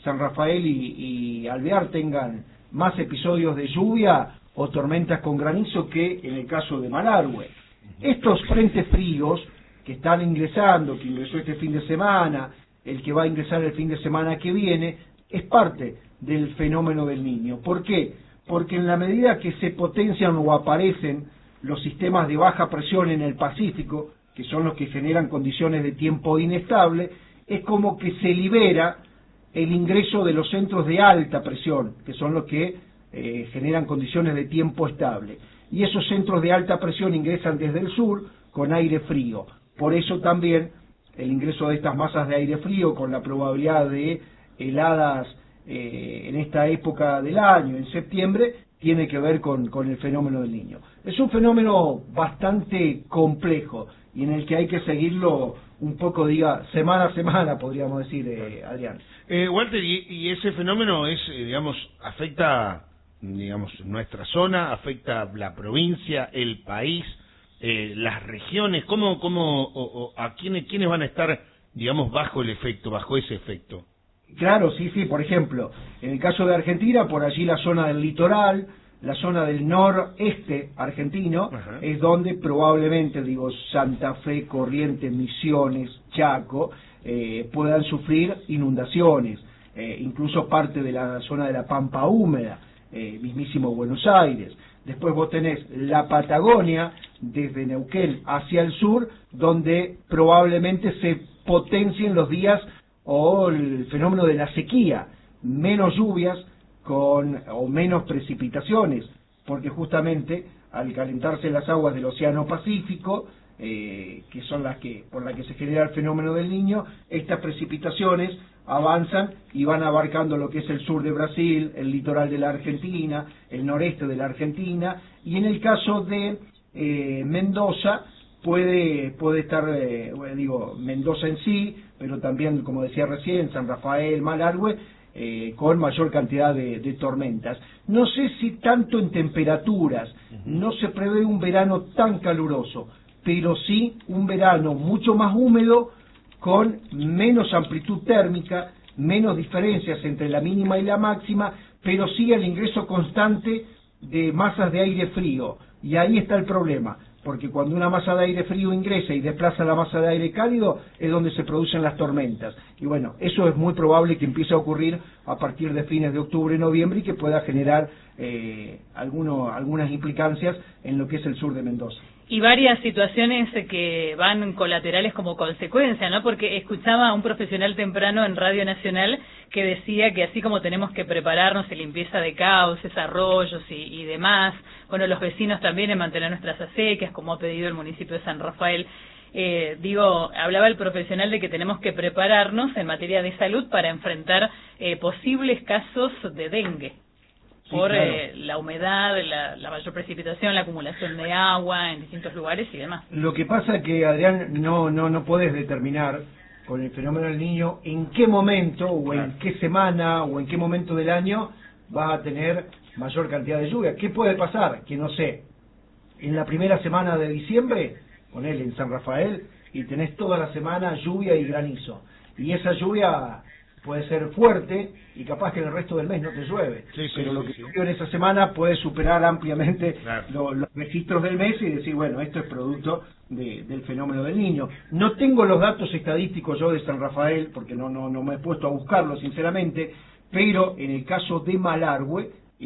San Rafael y Alvear tengan más episodios de lluvia o tormentas con granizo que en el caso de Malargüe. Estos frentes fríos que están ingresando, que ingresó este fin de semana, el que va a ingresar el fin de semana que viene, es parte del fenómeno del Niño. ¿Por qué? Porque en la medida que se potencian o aparecen los sistemas de baja presión en el Pacífico, que son los que generan condiciones de tiempo inestable, es como que se libera el ingreso de los centros de alta presión, que son los que generan condiciones de tiempo estable. Y esos centros de alta presión ingresan desde el sur con aire frío. Por eso también el ingreso de estas masas de aire frío, con la probabilidad de heladas en esta época del año, en septiembre, tiene que ver con el fenómeno del Niño. Es un fenómeno bastante complejo y en el que hay que seguirlo un poco, semana a semana, podríamos decir, Adrián. Walter, y ese fenómeno es, afecta, nuestra zona, afecta la provincia, el país, las regiones, a quiénes van a estar, bajo el efecto, bajo ese efecto. Claro, sí, por ejemplo, en el caso de Argentina, por allí la zona del litoral, la zona del noreste argentino, ajá, es donde probablemente, Santa Fe, Corrientes, Misiones, Chaco, puedan sufrir inundaciones, incluso parte de la zona de la Pampa húmeda, mismísimo Buenos Aires. Después vos tenés la Patagonia, desde Neuquén hacia el sur, donde probablemente se potencien los días o el fenómeno de la sequía, menos lluvias o menos precipitaciones, porque justamente al calentarse las aguas del Océano Pacífico, que son por las que se genera el fenómeno del Niño, estas precipitaciones avanzan y van abarcando lo que es el sur de Brasil, el litoral de la Argentina, el noreste de la Argentina, y en el caso de Mendoza, puede estar, Mendoza en sí, pero también, como decía recién, San Rafael, Malargüe, con mayor cantidad de tormentas. No sé si tanto en temperaturas, no se prevé un verano tan caluroso, pero sí un verano mucho más húmedo, con menos amplitud térmica, menos diferencias entre la mínima y la máxima, pero sí el ingreso constante de masas de aire frío. Y ahí está el problema, porque cuando una masa de aire frío ingresa y desplaza la masa de aire cálido, es donde se producen las tormentas. Y bueno, eso es muy probable que empiece a ocurrir a partir de fines de octubre, noviembre, y que pueda generar algunas implicancias en lo que es el sur de Mendoza. Y varias situaciones que van colaterales como consecuencia, ¿no? Porque escuchaba a un profesional temprano en Radio Nacional que decía que así como tenemos que prepararnos en limpieza de cauces, arroyos y demás, bueno, los vecinos también en mantener nuestras acequias, como ha pedido el municipio de San Rafael. Hablaba el profesional de que tenemos que prepararnos en materia de salud para enfrentar posibles casos de dengue. Por claro, la humedad, la mayor precipitación, la acumulación de agua en distintos lugares y demás. Lo que pasa es que, Adrián, no podés determinar con el fenómeno del Niño en qué momento, o en qué semana, o en qué momento del año vas a tener mayor cantidad de lluvia. ¿Qué puede pasar? Que no sé, en la primera semana de diciembre, ponele en San Rafael, y tenés toda la semana lluvia y granizo. Y esa lluvia puede ser fuerte y capaz que en el resto del mes no te llueve, pero lo que llovió en esa semana puede superar ampliamente los registros del mes y decir, bueno, esto es producto del fenómeno del Niño. No tengo los datos estadísticos yo de San Rafael, porque no me he puesto a buscarlos sinceramente, pero en el caso de Malargüe,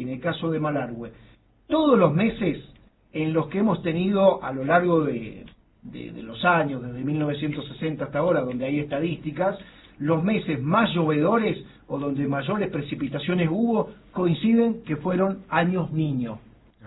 todos los meses en los que hemos tenido a lo largo de los años, desde 1960 hasta ahora, donde hay estadísticas, los meses más llovedores o donde mayores precipitaciones hubo coinciden que fueron años niño.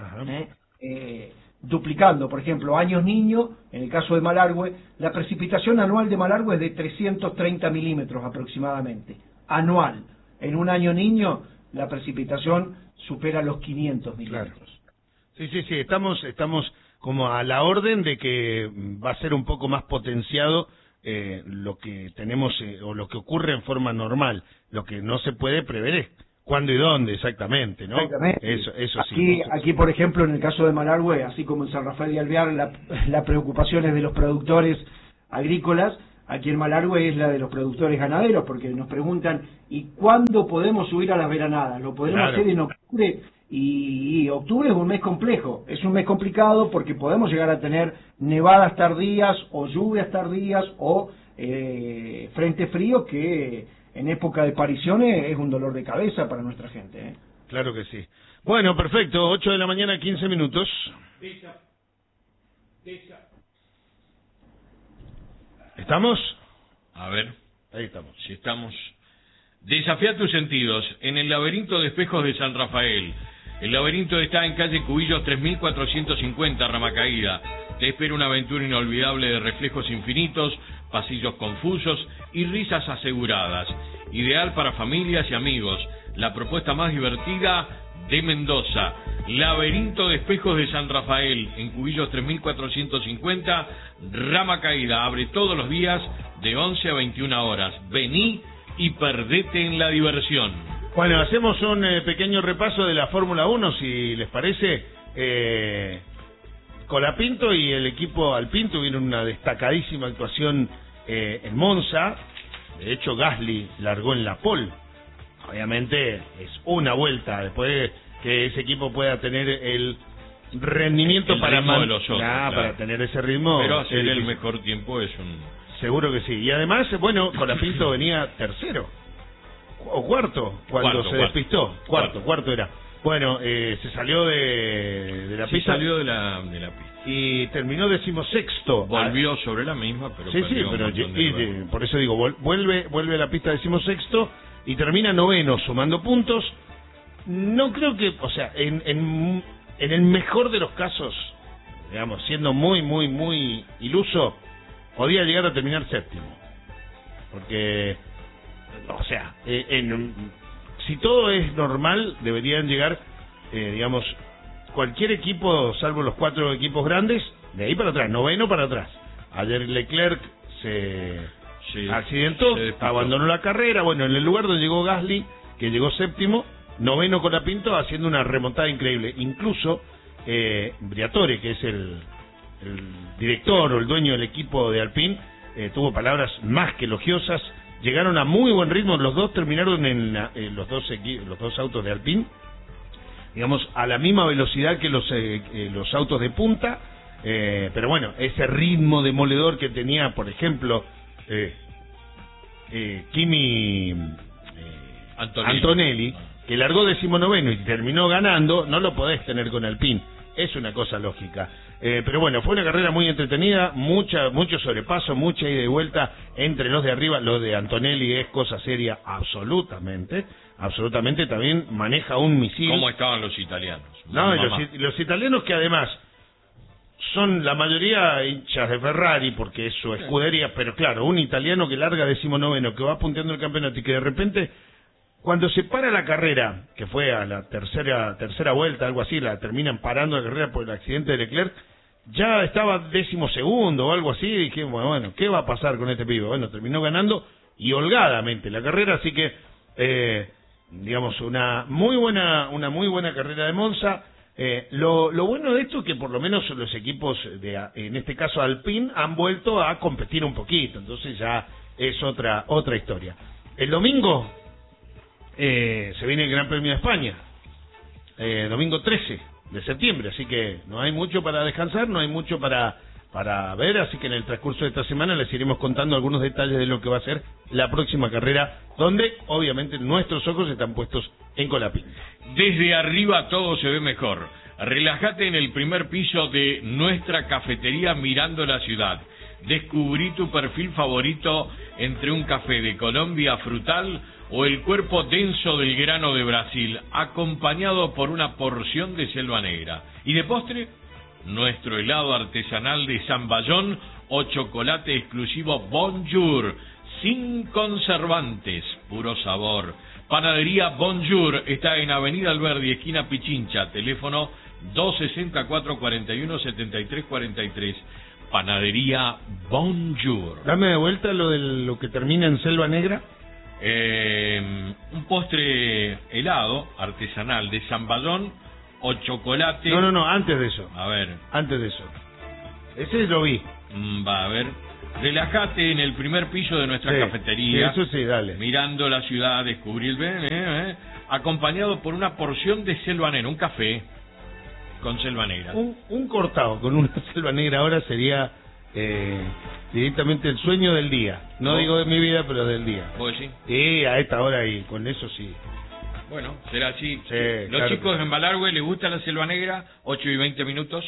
Duplicando, por ejemplo, años niño, en el caso de Malargüe, la precipitación anual de Malargüe es de 330 milímetros aproximadamente. Anual. En un año niño, la precipitación supera los 500 milímetros. Claro. Sí, estamos como a la orden de que va a ser un poco más potenciado lo que tenemos o lo que ocurre en forma normal. Lo que no se puede prever es cuándo y dónde exactamente, ¿no? Exactamente. Eso sí. Aquí, por ejemplo, en el caso de Malargüe, así como en San Rafael y Alvear, la preocupación es de los productores agrícolas. aquí en Malargüe es la de los productores ganaderos, porque nos preguntan, ¿y cuándo podemos subir a las veranadas? Lo podemos hacer en octubre, y octubre es un mes complejo, es un mes complicado porque podemos llegar a tener nevadas tardías o lluvias tardías o frente frío que en época de pariciones es un dolor de cabeza para nuestra gente. Claro que sí. Bueno, perfecto, 8 de la mañana, 15 minutos. ¿Estamos? A ver. Ahí estamos. Si estamos. Desafía tus sentidos en el laberinto de espejos de San Rafael. El laberinto está en calle Cubillos 3450, Ramacaída. Te espera una aventura inolvidable de reflejos infinitos, pasillos confusos y risas aseguradas. Ideal para familias y amigos. La propuesta más divertida de Mendoza. Laberinto de espejos de San Rafael, en Cubillos 3450, Ramacaída. Abre todos los días de 11 a 21 horas. Vení y perdete en la diversión. Bueno, hacemos un pequeño repaso de la Fórmula 1, si les parece. Colapinto y el equipo Alpine tuvieron una destacadísima actuación en Monza. De hecho, Gasly largó en la pole. Obviamente es una vuelta, después que ese equipo pueda tener el rendimiento el para ritmo de los otros, claro. Para tener ese ritmo. Pero hacer el mejor tiempo es un... Seguro que sí. Y además, bueno, Colapinto venía tercero o cuarto cuando se despistó. Cuarto era. Bueno, se salió de la pista. Salió de la pista. Y terminó 16º. Volvió sobre la misma, pero sí, pero por eso digo, vuelve a la pista 16º y termina 9º sumando puntos. No creo que, o sea, en el mejor de los casos, digamos, siendo muy iluso, podía llegar a terminar 7º. Porque, o sea, si todo es normal, deberían llegar, digamos, cualquier equipo, salvo los 4 equipos grandes, de ahí para atrás, 9º para atrás. Ayer Leclerc se accidentó, abandonó la carrera. Bueno, en el lugar donde llegó Gasly, que llegó 7º, 9º Colapinto, haciendo una remontada increíble. Incluso Briatore, que es el director o el dueño del equipo de Alpine, tuvo palabras más que elogiosas. Llegaron a muy buen ritmo, los dos terminaron en los dos autos de Alpine, digamos, a la misma velocidad que los autos de punta, pero bueno, ese ritmo demoledor que tenía, por ejemplo, Kimi Antonelli, que largó 19º y terminó ganando, no lo podés tener con Alpine. Es una cosa lógica. Pero bueno, fue una carrera muy entretenida, mucho sobrepaso, mucha ida y vuelta entre los de arriba. Lo de Antonelli es cosa seria, absolutamente. También maneja un misil. ¿Cómo estaban los italianos? No, los italianos, que además son la mayoría hinchas de Ferrari porque es su escudería, pero claro, un italiano que larga 19º, que va punteando el campeonato y que de repente, cuando se para la carrera, que fue a la tercera vuelta, algo así, la terminan parando la carrera por el accidente de Leclerc, ya estaba 12º o algo así, y dije, bueno, ¿qué va a pasar con este pibe? Bueno, terminó ganando y holgadamente la carrera, así que, digamos, una muy buena carrera de Monza. Lo bueno de esto es que por lo menos los equipos, en este caso Alpine, han vuelto a competir un poquito, entonces ya es otra historia. El domingo se viene el Gran Premio de España, domingo 13 de septiembre, así que no hay mucho para descansar, no hay mucho para ver, así que en el transcurso de esta semana les iremos contando algunos detalles de lo que va a ser la próxima carrera, donde obviamente nuestros ojos están puestos en Colapinto. Desde arriba todo se ve mejor. Relájate en el primer piso de nuestra cafetería mirando la ciudad. Descubrí tu perfil favorito entre un café de Colombia frutal o el cuerpo denso del grano de Brasil, acompañado por una porción de selva negra. Y de postre, nuestro helado artesanal de Zamballón o chocolate exclusivo Bonjour, sin conservantes, puro sabor. Panadería Bonjour está en Avenida Alberdi, esquina Pichincha, teléfono 264-41-73-43. Panadería Bonjour. Dame de vuelta lo que termina en selva negra. Un postre helado artesanal de Zamballón o chocolate. No, antes de eso. A ver. Antes de eso. Ese lo vi. Va a ver. Relájate en el primer piso de nuestra cafetería. Sí, eso sí, dale. Mirando la ciudad, descubrir, acompañado por una porción de selva negra, un café con selva negra. Un cortado con una selva negra ahora sería directamente el sueño del día. No digo de mi vida, pero del día. ¿Vos sí? Sí, a esta hora y con eso sí. Bueno, será así. Sí, Los claro. chicos en Balargüe les gusta la selva negra, 8:20.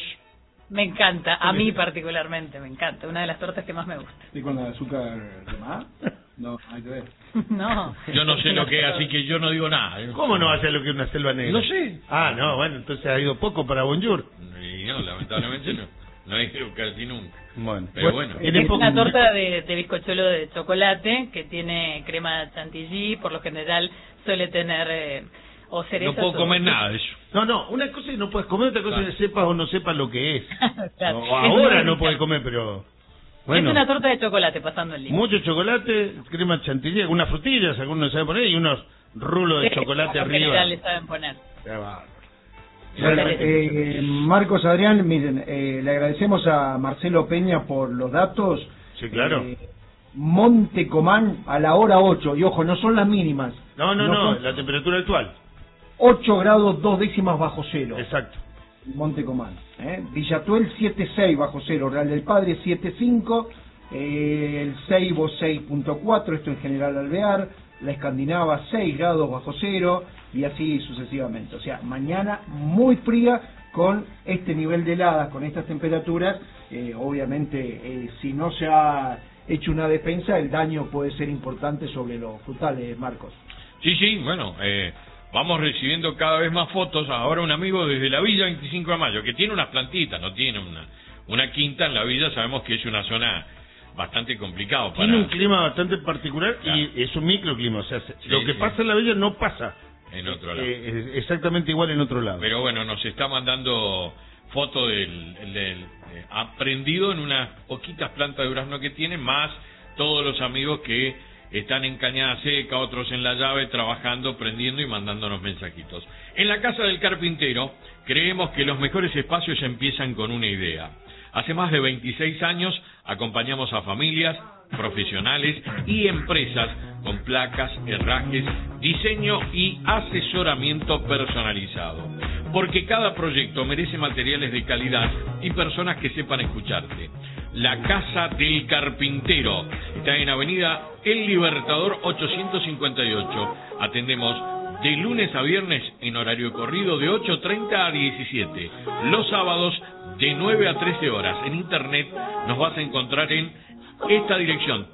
Me encanta, a mí particularmente, me encanta. Una de las tortas que más me gusta. ¿Y con la azúcar de más? No, hay que ver. No. Yo no sé lo que es, así que yo no digo nada. ¿Cómo no va a ser lo que es una selva negra? No sé. Ah, no, bueno, entonces ha ido poco para Bonjour. Y no, lamentablemente no. No he ido casi nunca. Bueno, Pero bueno. Es una torta de bizcochuelo de chocolate que tiene crema chantilly, por lo general suele tener o cerezas. No puedo comer nada de eso. No, una cosa es que no puedes comer, otra cosa es que sepas o no sepas lo que es. Claro. No, ahora no puedes comer, pero... Bueno, es una torta de chocolate pasando el día. mucho chocolate, crema chantilly, algunas frutillas, algunos saben poner, y unos rulos de chocolate en arriba. general le saben poner. Qué bárbaro. Bueno, Marcos, Adrián, miren, le agradecemos a Marcelo Peña por los datos. Sí, claro. Monte Comán a la hora 8, y ojo, no son las mínimas. No, son la temperatura actual. 8 grados 2 décimas bajo cero. Exacto. Monte Comán. Villatuel 7.6 bajo cero, Real del Padre 7.5, el Seibo 6.4, esto en General Alvear, la Escandinava 6 grados bajo cero, y así sucesivamente. O sea, mañana muy fría con este nivel de heladas, con estas temperaturas. Obviamente, si no se ha hecho una defensa, el daño puede ser importante sobre los frutales, Marcos. Sí, bueno, vamos recibiendo cada vez más fotos. Ahora un amigo desde la Villa 25 de Mayo, que tiene unas plantitas, no tiene una quinta en la villa, sabemos que es una zona bastante complicada. Tiene un clima bastante particular, claro. Y es un microclima, o sea, lo que pasa en la villa no pasa en otro lado. Exactamente igual en otro lado. Pero bueno, nos está mandando foto del aprendido en unas poquitas plantas de durazno que tiene, más todos los amigos que están en Cañada Seca, otros en La Llave, trabajando, prendiendo y mandándonos mensajitos. En la Casa del Carpintero creemos que los mejores espacios empiezan con una idea. Hace más de 26 años acompañamos a familias, profesionales y empresas con placas, herrajes, diseño y asesoramiento personalizado. Porque cada proyecto merece materiales de calidad y personas que sepan escucharte. La Casa del Carpintero está en Avenida El Libertador 858. Atendemos de lunes a viernes en horario corrido de 8:30 a 17. Los sábados de 9 a 13 horas. En internet nos vas a encontrar en esta dirección: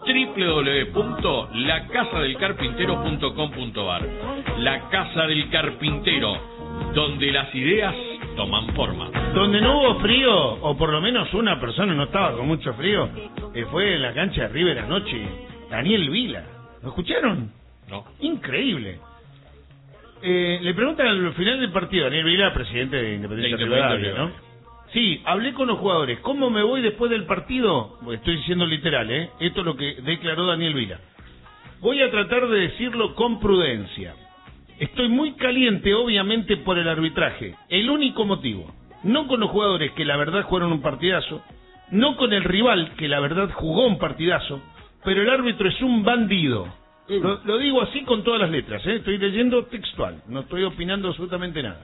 www.lacasadelcarpintero.com.ar. La Casa del Carpintero, donde las ideas toman forma. Donde no hubo frío, o por lo menos una persona no estaba con mucho frío, fue en la cancha de River anoche, Daniel Vila. ¿Lo escucharon? No. Increíble. Le preguntan al final del partido, Daniel Vila, presidente de Independiente Rivadavia, ¿no? Sí, hablé con los jugadores. ¿Cómo me voy después del partido? Estoy diciendo literal, Esto es lo que declaró Daniel Vila. Voy a tratar de decirlo con prudencia. Estoy muy caliente, obviamente, por el arbitraje. El único motivo. No con los jugadores, que la verdad jugaron un partidazo. No con el rival, que la verdad jugó un partidazo. Pero el árbitro es un bandido. Lo digo así con todas las letras, Estoy leyendo textual. No estoy opinando absolutamente nada.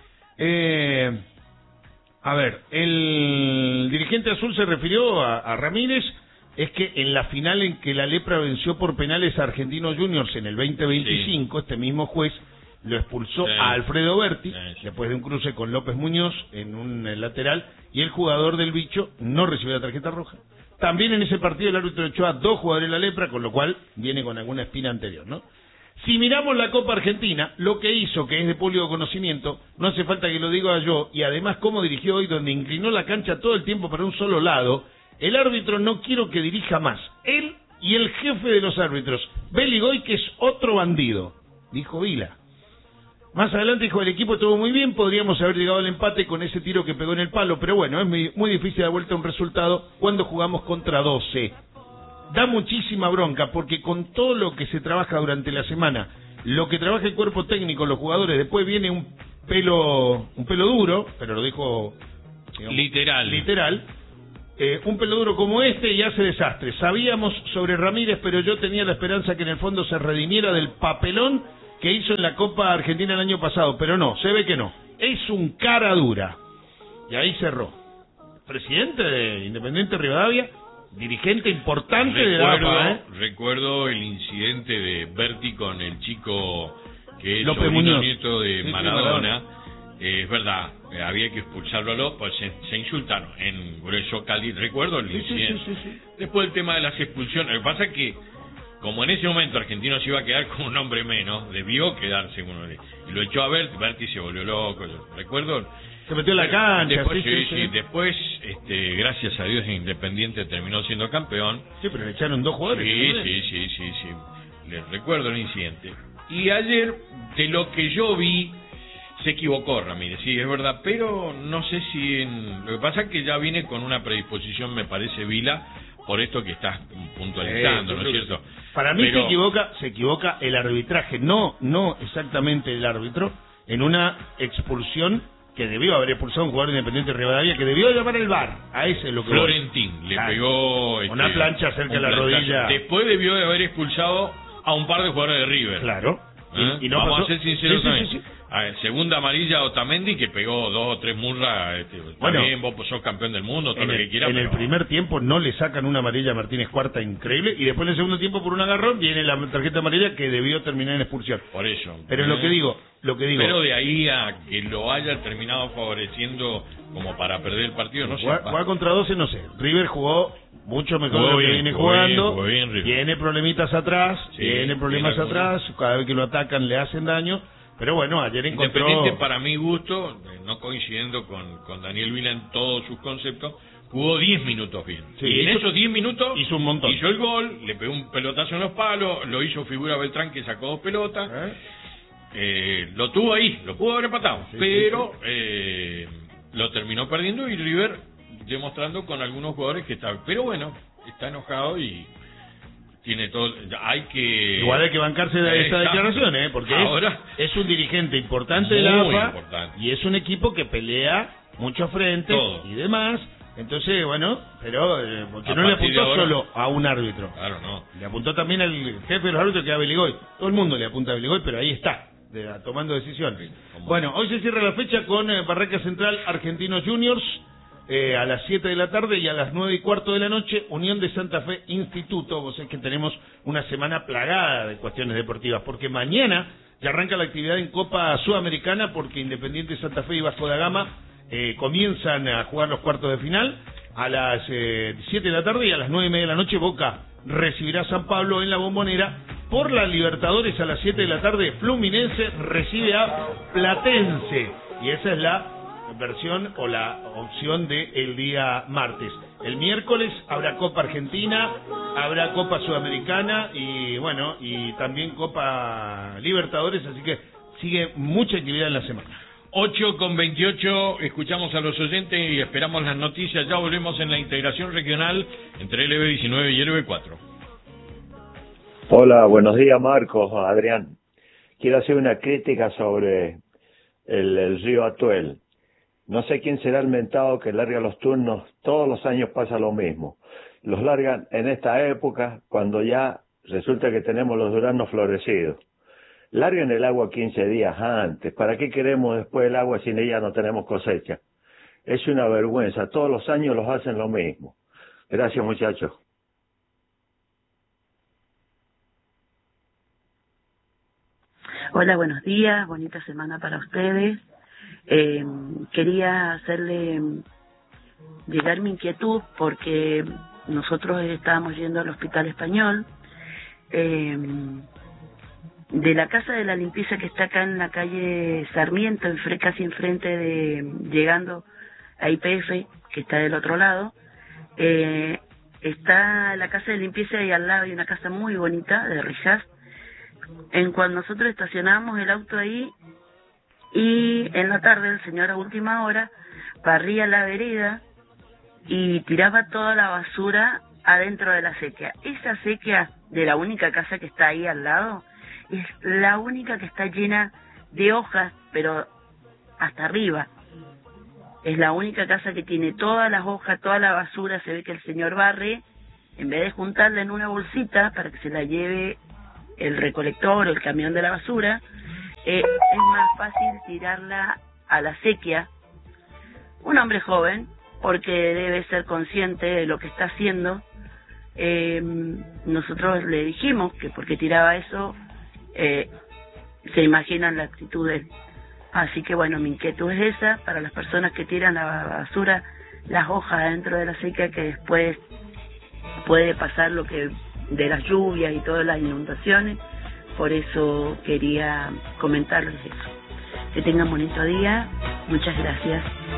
A ver, el dirigente azul se refirió a Ramírez. Es que en la final en que la Lepra venció por penales a Argentinos Juniors en el 2025, este mismo juez lo expulsó a Alfredo Berti, después de un cruce con López Muñoz en un lateral, y el jugador del Bicho no recibió la tarjeta roja. También en ese partido el árbitro echó a 2 jugadores de la Lepra, con lo cual viene con alguna espina anterior, ¿no? Si miramos la Copa Argentina, lo que hizo, que es de público conocimiento, no hace falta que lo diga yo, y además cómo dirigió hoy, donde inclinó la cancha todo el tiempo para un solo lado. El árbitro no quiero que dirija más. Él y el jefe de los árbitros, Beligoy, que es otro bandido, dijo Vila. Más adelante dijo, el equipo estuvo muy bien, podríamos haber llegado al empate con ese tiro que pegó en el palo, pero bueno, es muy difícil dar vuelta a un resultado cuando jugamos contra 12. Da muchísima bronca, porque con todo lo que se trabaja durante la semana, lo que trabaja el cuerpo técnico, los jugadores, después viene un pelo duro, pero lo dijo, digamos, literal. un peloduro como este y hace desastre. Sabíamos sobre Ramírez, pero yo tenía la esperanza que en el fondo se redimiera del papelón que hizo en la Copa Argentina el año pasado, pero no, se ve que no. Es un cara dura. Y ahí cerró. Presidente de Independiente Rivadavia, dirigente importante de la AFA, Recuerdo el incidente de Berti con el chico que es López sobrino Muñoz, nieto de sí, Maradona. Es verdad, había que expulsarlo a los, pues se insultaron en Grueso Cali, recuerdo el incidente. Sí. Después el tema de las expulsiones, lo que pasa es que como en ese momento Argentino se iba a quedar con un hombre menos, debió quedarse con uno, y lo echó a Berti se volvió loco, recuerdo. Se metió en la cancha. Después, sí. Después, gracias a Dios, Independiente terminó siendo campeón. Sí, pero le echaron 2 jugadores. Sí. Les recuerdo el incidente. Y ayer, de lo que yo vi, se equivocó Ramírez, sí, es verdad, pero no sé si lo que pasa es que ya viene con una predisposición, me parece, Vila, por esto que estás puntualizando, ¿no es cierto? Para mí se equivoca el arbitraje, no exactamente el árbitro, en una expulsión que debió haber expulsado a un jugador Independiente de Rivadavia, que debió llamar el VAR, a ese es lo que Florentín le pegó una plancha cerca de la rodilla. Después debió de haber expulsado a un par de jugadores de River. Claro. Y no vamos pasó. a ser sinceros también. Sí. A ver, segunda amarilla Otamendi, que pegó 2 o 3 murras. También vos sos campeón del mundo, todo lo que quieras. En el primer tiempo no le sacan una amarilla a Martínez Cuarta increíble, y después en el segundo tiempo por un agarrón viene la tarjeta amarilla que debió terminar en expulsión. Por eso. Pero lo que digo. Pero de ahí a que lo haya terminado favoreciendo como para perder el partido, no sé. Jugar contra 12, no sé. River jugó mucho mejor de lo que viene jugando. Tiene problemitas atrás, cada vez que lo atacan le hacen daño. Pero bueno, ayer encontró... Independiente, para mi gusto, no coincidiendo con Daniel Vila en todos sus conceptos, jugó 10 minutos bien. Sí, y en esos 10 minutos hizo un montón. Hizo el gol, le pegó un pelotazo en los palos, lo hizo figura Beltrán, que sacó 2 pelotas. Lo tuvo ahí, lo pudo haber empatado, pero lo terminó perdiendo, y River demostrando con algunos jugadores que está... Pero bueno, está enojado y... tiene todo, igual hay que bancarse de esta declaración, porque ahora es un dirigente importante de la AFA y es un equipo que pelea mucho frente y demás. Entonces, bueno, pero porque no le apuntó solo a un árbitro. Claro, no. Le apuntó también al jefe de los árbitros, que era Beligoy. Todo el mundo le apunta a Beligoy, pero ahí está, tomando decisiones. Bueno, hoy se cierra la fecha con Barraca Central Argentinos Juniors. A las 7 de la tarde, y a las 9:15 de la noche, Unión de Santa Fe Instituto. Vos sabés que tenemos una semana plagada de cuestiones deportivas, porque mañana ya arranca la actividad en Copa Sudamericana, porque Independiente Santa Fe y Vasco da Gama comienzan a jugar los cuartos de final a las 7 de la tarde, y a las 9:30 de la noche Boca recibirá a San Pablo en la Bombonera. Por la Libertadores, a las 7 de la tarde, Fluminense recibe a Platense, y esa es la versión o la opción de el día martes. El miércoles habrá Copa Argentina, habrá Copa Sudamericana y bueno, y también Copa Libertadores, así que sigue mucha actividad en la semana. 8:28, escuchamos a los oyentes y esperamos las noticias. Ya volvemos en la integración regional entre LB19 y LB4. Hola, buenos días, Marcos, Adrián. Quiero hacer una crítica sobre el río Atuel. No sé quién será el mentado que larga los turnos. Todos los años pasa lo mismo. Los largan en esta época, cuando ya resulta que tenemos los duranos florecidos. Larguen el agua 15 días antes. ¿Para qué queremos después el agua si en ella no tenemos cosecha? Es una vergüenza. Todos los años los hacen lo mismo. Gracias, muchachos. Hola, buenos días. Bonita semana para ustedes. Quería hacerle llegar mi inquietud, porque nosotros estábamos yendo al Hospital Español, de la casa de la limpieza que está acá en la calle Sarmiento, casi enfrente de, llegando a YPF, que está del otro lado, está la casa de limpieza, y al lado hay una casa muy bonita de Rijas. En cuando nosotros estacionamos el auto ahí, y en la tarde el señor, a última hora, barría la vereda y tiraba toda la basura adentro de la acequia. Esa acequia de la única casa que está ahí al lado es la única que está llena de hojas, pero hasta arriba. es la única casa que tiene todas las hojas, toda la basura, se ve que el señor barre, en vez de juntarla en una bolsita para que se la lleve el recolector o el camión de la basura, es más fácil tirarla a la sequía. Un hombre joven, porque debe ser consciente de lo que está haciendo. Nosotros le dijimos que porque tiraba eso, se imaginan la actitud de él. Así que bueno, mi inquietud es esa, para las personas que tiran la basura, las hojas dentro de la sequía, que después puede pasar lo que de las lluvias y todas las inundaciones. Por eso quería comentarles eso. Que tengan bonito día. Muchas gracias.